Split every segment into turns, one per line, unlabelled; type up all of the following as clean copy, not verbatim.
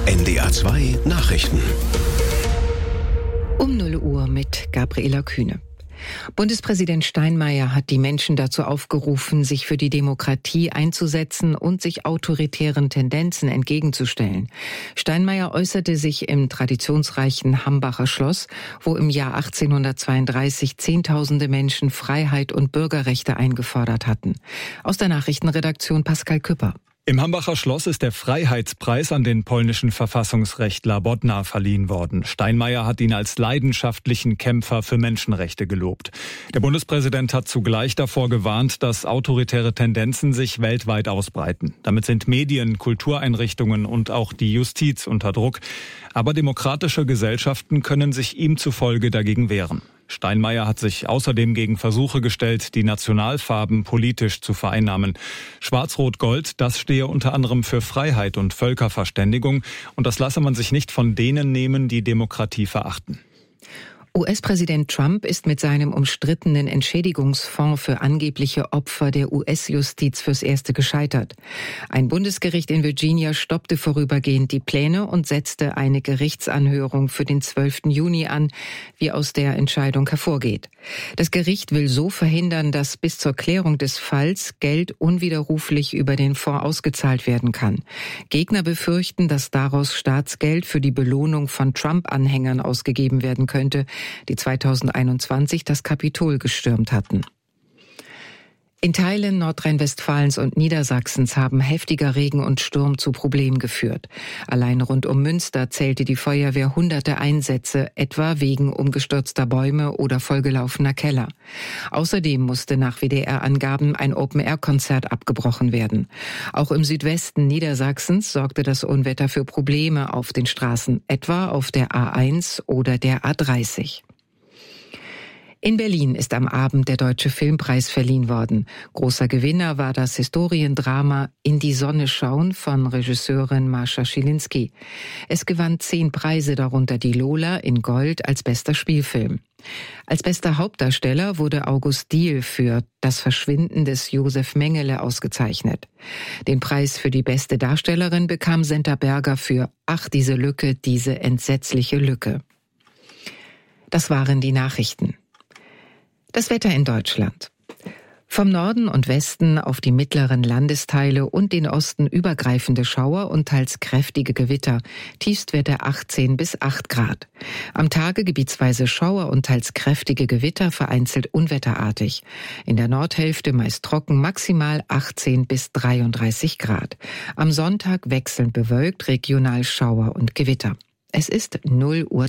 NDR 2 Nachrichten.
Um 0 Uhr mit Gabriela Kühne. Bundespräsident Steinmeier hat die Menschen dazu aufgerufen, sich für die Demokratie einzusetzen und sich autoritären Tendenzen entgegenzustellen. Steinmeier äußerte sich im traditionsreichen Hambacher Schloss, wo im Jahr 1832 Zehntausende Menschen Freiheit und Bürgerrechte eingefordert hatten. Aus der Nachrichtenredaktion Pascal Küpper.
Im Hambacher Schloss ist der Freiheitspreis an den polnischen Verfassungsrechtler Bodnar verliehen worden. Steinmeier hat ihn als leidenschaftlichen Kämpfer für Menschenrechte gelobt. Der Bundespräsident hat zugleich davor gewarnt, dass autoritäre Tendenzen sich weltweit ausbreiten. Damit sind Medien, Kultureinrichtungen und auch die Justiz unter Druck. Aber demokratische Gesellschaften können sich ihm zufolge dagegen wehren. Steinmeier hat sich außerdem gegen Versuche gestellt, die Nationalfarben politisch zu vereinnahmen. Schwarz-Rot-Gold, das stehe unter anderem für Freiheit und Völkerverständigung. Und das lasse man sich nicht von denen nehmen, die Demokratie verachten.
US-Präsident Trump ist mit seinem umstrittenen Entschädigungsfonds für angebliche Opfer der US-Justiz fürs Erste gescheitert. Ein Bundesgericht in Virginia stoppte vorübergehend die Pläne und setzte eine Gerichtsanhörung für den 12. Juni an, wie aus der Entscheidung hervorgeht. Das Gericht will so verhindern, dass bis zur Klärung des Falls Geld unwiderruflich über den Fonds ausgezahlt werden kann. Gegner befürchten, dass daraus Staatsgeld für die Belohnung von Trump-Anhängern ausgegeben werden könnte, die 2021 das Kapitol gestürmt hatten. In Teilen Nordrhein-Westfalens und Niedersachsens haben heftiger Regen und Sturm zu Problemen geführt. Allein rund um Münster zählte die Feuerwehr hunderte Einsätze, etwa wegen umgestürzter Bäume oder vollgelaufener Keller. Außerdem musste nach WDR-Angaben ein Open-Air-Konzert abgebrochen werden. Auch im Südwesten Niedersachsens sorgte das Unwetter für Probleme auf den Straßen, etwa auf der A1 oder der A30. In Berlin ist am Abend der Deutsche Filmpreis verliehen worden. Großer Gewinner war das Historiendrama In die Sonne schauen von Regisseurin Mascha Schilinski. Es gewann 10 Preise, darunter die Lola in Gold als bester Spielfilm. Als bester Hauptdarsteller wurde August Diehl für Das Verschwinden des Josef Mengele ausgezeichnet. Den Preis für die beste Darstellerin bekam Senta Berger für Ach, diese Lücke, diese entsetzliche Lücke. Das waren die Nachrichten. Das Wetter in Deutschland. Vom Norden und Westen auf die mittleren Landesteile und den Osten übergreifende Schauer und teils kräftige Gewitter. Tiefstwerte 18 bis 8 Grad. Am Tage gebietsweise Schauer und teils kräftige Gewitter, vereinzelt unwetterartig. In der Nordhälfte meist trocken, maximal 18 bis 33 Grad. Am Sonntag wechselnd bewölkt, regional Schauer und Gewitter. Es ist 0:03 Uhr.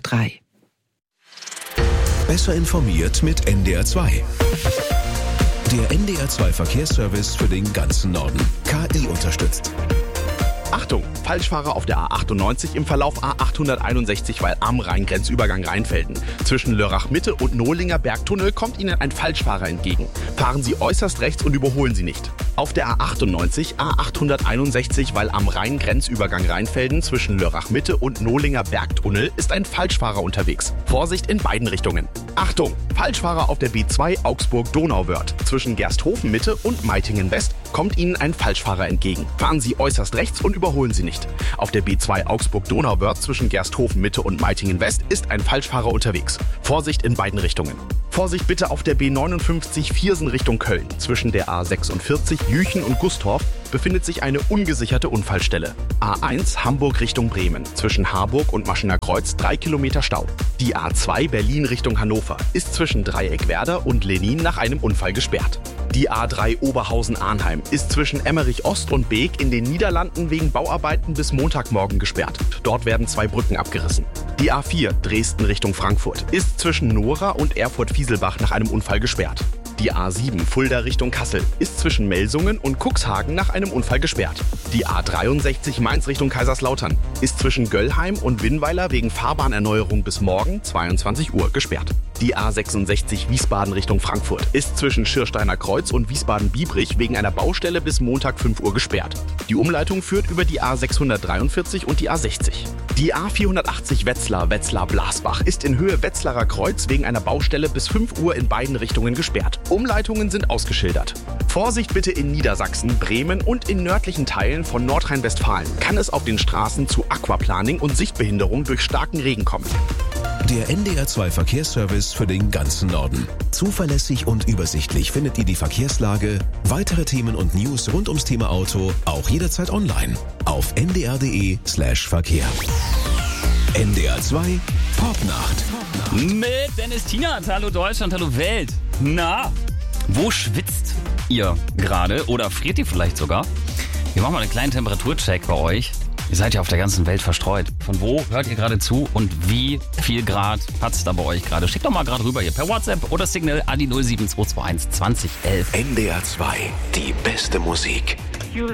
Besser informiert mit NDR 2. Der NDR 2 Verkehrsservice für den ganzen Norden. KI unterstützt.
Achtung, Falschfahrer auf der A98 im Verlauf A861, weil am Rhein-Grenzübergang Rheinfelden. Zwischen Lörrach-Mitte und Nohlinger Bergtunnel kommt Ihnen ein Falschfahrer entgegen. Fahren Sie äußerst rechts und überholen Sie nicht. Auf der A98, A861, weil am Rhein-Grenzübergang Rheinfelden zwischen Lörrach-Mitte und Nohlinger Bergtunnel ist ein Falschfahrer unterwegs. Vorsicht in beiden Richtungen. Achtung, Falschfahrer auf der B2 Augsburg-Donauwörth. Zwischen Gersthofen-Mitte und Meitingen-West kommt Ihnen ein Falschfahrer entgegen. Fahren Sie äußerst rechts und überholen Sie nicht. Auf der B2 Augsburg-Donauwörth zwischen Gersthofen-Mitte und Meitingen-West ist ein Falschfahrer unterwegs. Vorsicht in beiden Richtungen. Vorsicht bitte auf der B59 Viersen Richtung Köln. Zwischen der A46 Jüchen und Gustorf befindet sich eine ungesicherte Unfallstelle. A1 Hamburg Richtung Bremen. Zwischen Harburg und Maschener Kreuz 3 Kilometer Stau. Die A2 Berlin Richtung Hannover ist zwischen Dreieckwerder und Lenin nach einem Unfall gesperrt. Die A3 Oberhausen-Arnheim ist zwischen Emmerich Ost und Beek in den Niederlanden wegen Bauarbeiten bis Montagmorgen gesperrt. Dort werden 2 Brücken abgerissen. Die A4 Dresden Richtung Frankfurt ist zwischen Nora und Erfurt-Fieselbach nach einem Unfall gesperrt. Die A7 Fulda Richtung Kassel ist zwischen Melsungen und Cuxhagen nach einem Unfall gesperrt. Die A63 Mainz Richtung Kaiserslautern ist zwischen Göllheim und Winnweiler wegen Fahrbahnerneuerung bis morgen 22 Uhr gesperrt. Die A66 Wiesbaden Richtung Frankfurt ist zwischen Schirsteiner Kreuz und Wiesbaden-Biebrich wegen einer Baustelle bis Montag 5 Uhr gesperrt. Die Umleitung führt über die A643 und die A60. Die A480 Wetzlar-Blasbach ist in Höhe Wetzlarer Kreuz wegen einer Baustelle bis 5 Uhr in beiden Richtungen gesperrt. Umleitungen sind ausgeschildert. Vorsicht bitte in Niedersachsen, Bremen und in nördlichen Teilen von Nordrhein-Westfalen kann es auf den Straßen zu Aquaplaning und Sichtbehinderung durch starken Regen kommen.
Der NDR 2 Verkehrsservice für den ganzen Norden. Zuverlässig und übersichtlich findet ihr die Verkehrslage, weitere Themen und News rund ums Thema Auto auch jederzeit online auf ndr.de/Verkehr. NDR 2 Popnacht.
Mit Dennis Tienert. Hallo Deutschland, hallo Welt. Na, wo schwitzt ihr gerade oder friert ihr vielleicht sogar? Wir machen mal einen kleinen Temperaturcheck bei euch. Ihr seid ja auf der ganzen Welt verstreut. Von wo hört ihr gerade zu und wie viel Grad hat es da bei euch gerade? Schickt doch mal gerade rüber hier per WhatsApp oder Signal an die 07221 2011.
NDR 2, die beste Musik.